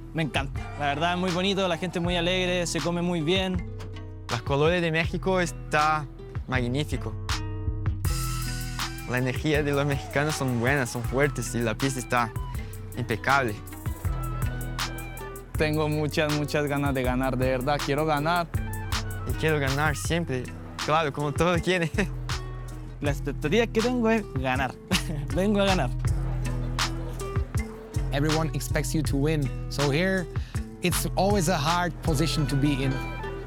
me encanta. La verdad es muy bonito, la gente es muy alegre, se come muy bien. Los colores de México está magnífico. La energía de los mexicanos son buenas, son fuertes y la pista está impecable. Tengo muchas ganas de ganar, de verdad, quiero ganar. Y quiero ganar siempre, claro, como todos quieren. La expectativa que tengo es ganar. Vengo a ganar. Everyone expects you to win, so here it's always a hard position to be in.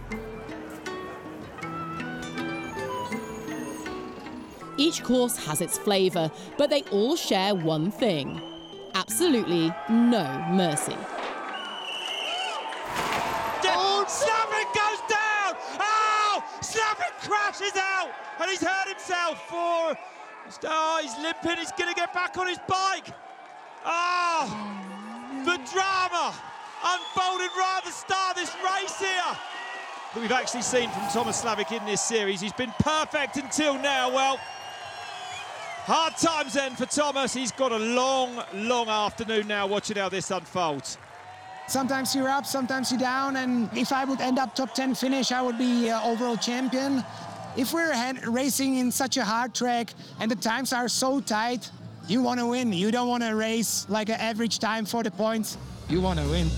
Each course has its flavour, but they all share one thing: absolutely no mercy. Oh, Slavik goes down! Oh, Slavik crashes out, and he's hurt himself. Oh, he's limping, he's going to get back on his bike. Oh, the drama unfolded right at the start of this race here that we've actually seen from Tomáš Slavik in this series. He's been perfect until now. Well, hard times then for Thomas. He's got a long afternoon now watching how this unfolds. Sometimes you're up, sometimes you're down, and if I would end up top 10 finish, I would be overall champion. If we're racing in such a hard track and the times are so tight, you want to win. You don't want to race like an average time for the points. You want to win.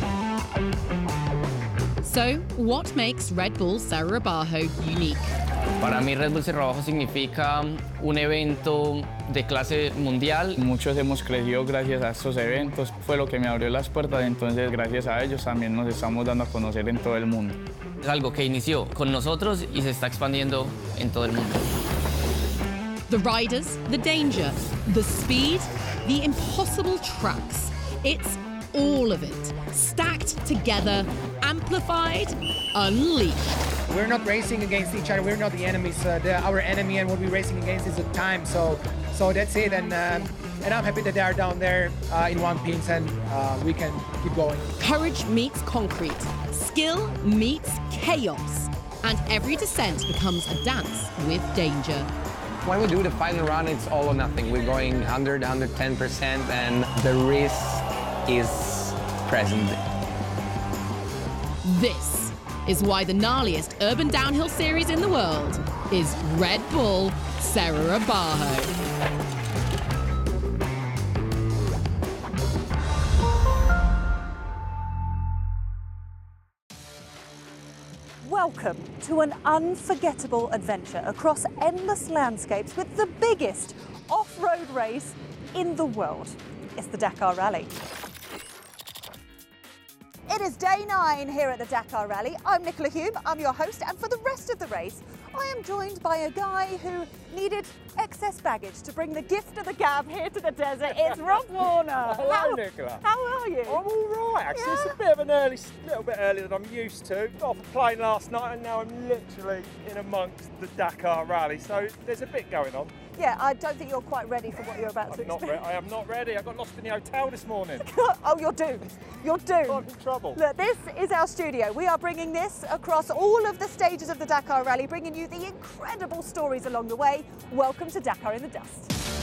So, what makes Red Bull Cerro Bajo unique? Para mí Red Bull Cerro Bajo significa un evento de clase mundial. Muchos hemos crecido gracias a estos eventos, fue lo que me abrió las puertas, entonces gracias a ellos también nos estamos dando a conocer en todo el mundo. Es algo que inició con nosotros y se está expandiendo en todo el mundo. The riders, the danger, the speed, the impossible tracks. It's all of it, stacked together, amplified, unleashed. We're not racing against each other. We're not the enemies. Our enemy and what we're racing against is the time. So that's it. And I'm happy that they are down there in one piece and we can keep going. Courage meets concrete, skill meets chaos, and every descent becomes a dance with danger. When we do the final run, it's all or nothing. We're going 100, 110%, and the risk is present. This is why the gnarliest urban downhill series in the world is Red Bull Cerro Bajo. Welcome to an unforgettable adventure across endless landscapes with the biggest off-road race in the world. It's the Dakar Rally. It is day 9 here at the Dakar Rally. I'm Nicola Hume, I'm your host, and for the rest of the race, I am joined by a guy who needed excess baggage to bring the gift of the gab here to the desert. It's Rob Warner. Hello, Nicola. How are you? I'm all right, actually. Yeah. It's a bit of an little bit earlier than I'm used to. Got off a plane last night and now I'm literally in amongst the Dakar Rally, so there's a bit going on. Yeah, I don't think you're quite ready for what you're about to experience. I am not ready. I got lost in the hotel this morning. Oh, you're doomed. You're doomed. I'm in trouble. Look, this is our studio. We are bringing this across all of the stages of the Dakar Rally, bringing you the incredible stories along the way. Welcome to Dakar in the Dust.